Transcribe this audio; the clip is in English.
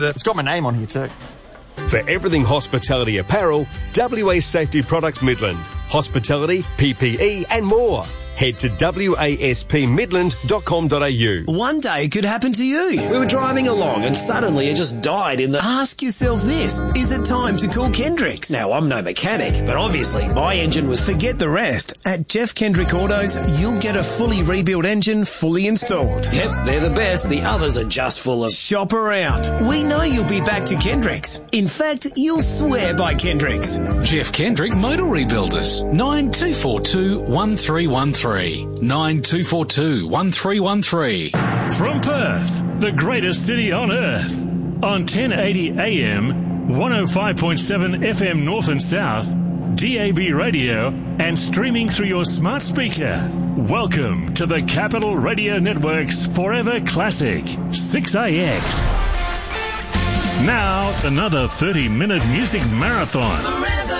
It's got my name on here too. For everything hospitality apparel, WA Safety Products Midland. Hospitality, PPE and more. Head to waspmidland.com.au. One day it could happen to you. We were driving along and suddenly it just died in the... Ask yourself this. Is it time to call Kendricks? Now, I'm no mechanic, but obviously my engine was... Forget the rest. At Jeff Kendrick Autos, you'll get a fully rebuilt engine fully installed. Yep, they're the best. The others are just full of... Shop around. We know you'll be back to Kendricks. In fact, you'll swear by Kendricks. Jeff Kendrick Motor Rebuilders. 9242 1313. 9242 1313. From Perth, the greatest city on earth. On 1080 AM, 105.7 FM North and South, DAB radio, and streaming through your smart speaker. Welcome to the Capital Radio Network's Forever Classic, 6AX. Now, another 30-minute music marathon. Forever.